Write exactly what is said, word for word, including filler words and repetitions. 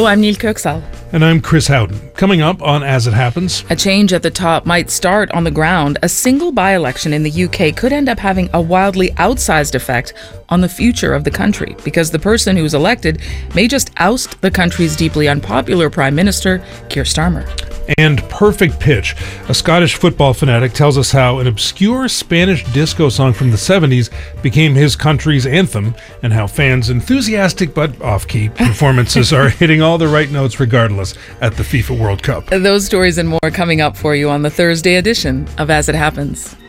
Hello, I'm Neil Kirksall. And I'm Chris Howden. Coming up on As It Happens. A change at the top might start on the ground. A single by-election in the U K could end up having a wildly outsized effect on the future of the country, because the person who's elected may just oust the country's deeply unpopular Prime Minister, Keir Starmer. And Perfect Pitch. A Scottish football fanatic tells us how an obscure Spanish disco song from the seventies became his country's anthem, and how fans' enthusiastic but off-key performances are hitting all the right notes regardless at the FIFA World Cup. Those stories and more coming up for you on the Thursday edition of As It Happens.